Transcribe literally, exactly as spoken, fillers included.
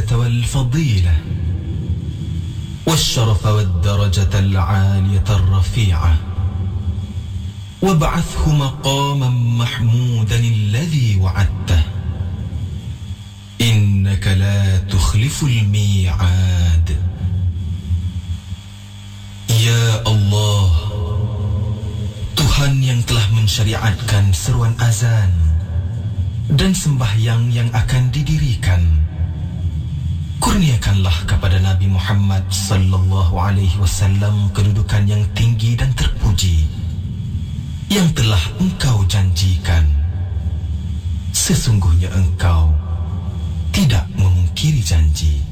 العزة والفضيلة والشرف والدرجة العالية الرفيعة وابعثه مقاما محمودا الذي وعدته إنك لا تخلف الميعاد. Ya Allah, Tuhan yang telah mensyariatkan seruan azan dan sembahyang yang akan didirikan, kurniakanlah kepada Nabi Muhammad sallallahu alaihi wasallam kedudukan yang tinggi dan terpuji yang telah Engkau janjikan. Sesungguhnya Engkau tidak memungkiri janji.